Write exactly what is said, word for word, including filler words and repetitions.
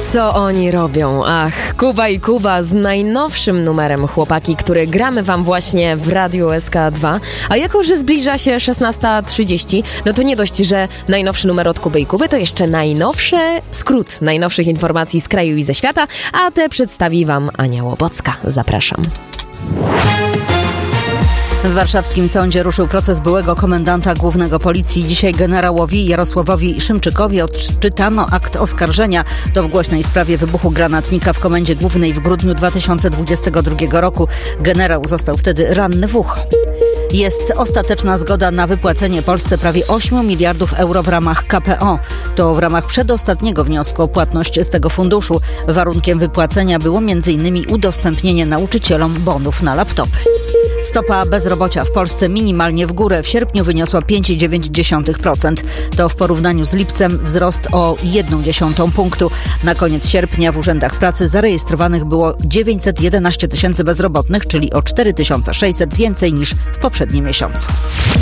Co oni robią? Ach, Kuba i Kuba z najnowszym numerem Chłopaki, który gramy wam właśnie w Radiu S K dwa. A jako, że zbliża się szesnasta trzydzieści, no to nie dość, że najnowszy numer od Kuby i Kuby, to jeszcze najnowszy skrót najnowszych informacji z kraju i ze świata, a te przedstawi wam Ania Łobocka. Zapraszam. W warszawskim sądzie ruszył proces byłego komendanta głównego policji. Dzisiaj generałowi Jarosławowi Szymczykowi odczytano akt oskarżenia. To w głośnej sprawie wybuchu granatnika w Komendzie Głównej w grudniu dwa tysiące dwudziestego drugiego roku. Generał został wtedy ranny w ucho. Jest ostateczna zgoda na wypłacenie Polsce prawie ośmiu miliardów euro w ramach K P O. To w ramach przedostatniego wniosku o płatność z tego funduszu. Warunkiem wypłacenia było między innymi udostępnienie nauczycielom bonów na laptopy. Stopa bezrobocia w Polsce minimalnie w górę. W sierpniu wyniosła pięć przecinek dziewięć procent. To w porównaniu z lipcem wzrost o jeden przecinek jeden punktu. Na koniec sierpnia w urzędach pracy zarejestrowanych było dziewięćset jedenaście tysięcy bezrobotnych, czyli o cztery tysiące sześćset więcej niż w poprzednim miesiącu.